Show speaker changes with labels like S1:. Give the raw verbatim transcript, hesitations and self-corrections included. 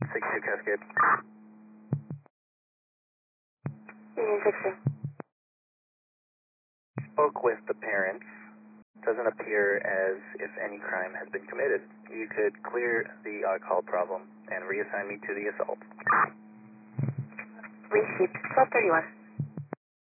S1: six two Cascade.
S2: Union six two.
S1: Spoke with the parents. Doesn't appear as if any crime has been committed. You could clear the alcohol problem and reassign me to the assault.
S2: Received. twelve thirty-one.